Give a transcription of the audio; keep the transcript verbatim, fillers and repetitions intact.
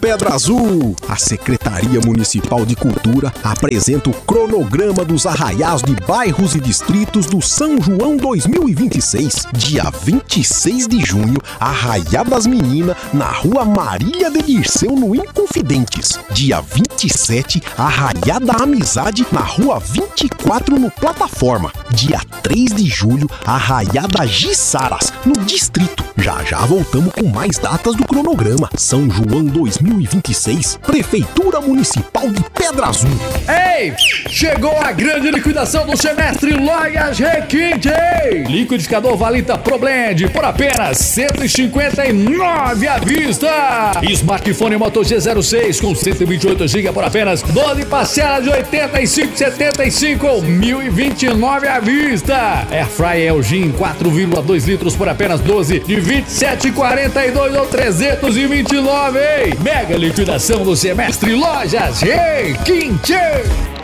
Pedra Azul. A Secretaria Municipal de Cultura apresenta o cronograma dos arraiás de bairros e distritos do São João dois mil e vinte e seis. Dia vinte e seis de junho, Arraiá das Meninas, na Rua Marília de Dirceu, no Inconfidentes. Dia vinte e sete, Arraiá da Amizade, na Rua vinte e quatro, no Plataforma. Dia três de julho, Arraiá da Gissaras, no Distrito. Já já voltamos com mais datas do cronograma. São João dois mil e vinte e seis, Prefeitura Municipal de Pedra Azul. Ei! Chegou a grande liquidação do semestre Lojas Requinte! Liquidificador Valita Pro Blend por apenas cento e cinquenta e nove à vista! Smartphone Moto G zero seis com cento e vinte e oito gigabytes por apenas doze parcelas de oitenta e cinco reais e setenta e cinco centavos ou mil e vinte e nove à vista! Airfryer Elgin quatro vírgula dois litros por apenas doze de vinte e sete reais e quarenta e dois centavos ou trezentos e vinte e nove, hein? Mega liquidação do semestre Lojas Requinte!